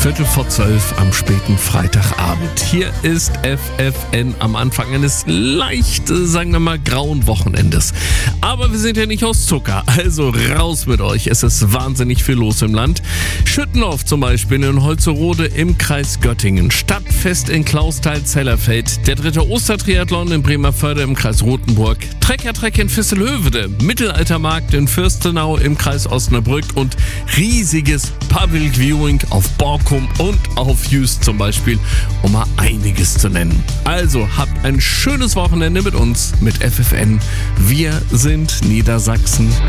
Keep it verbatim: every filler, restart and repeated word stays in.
Viertel vor zwölf am späten Freitagabend. Hier ist F F N am Anfang eines leicht, sagen wir mal, grauen Wochenendes. Aber wir sind ja nicht aus Zucker, also raus mit euch. Es ist wahnsinnig viel los im Land. Schüttenhof zum Beispiel in Holzerode im Kreis Göttingen. Stadtfest in Clausthal-Zellerfeld. Der dritte Ostertriathlon in Bremervörde im Kreis Rothenburg. Treckertreck in Visselhövede. Mittelaltermarkt in Fürstenau im Kreis Osnabrück und riesiges Public Viewing auf Borkum und auf Jüst zum Beispiel, um mal einiges zu nennen. Also habt ein schönes Wochenende mit uns, mit F F N. Wir sind Niedersachsen.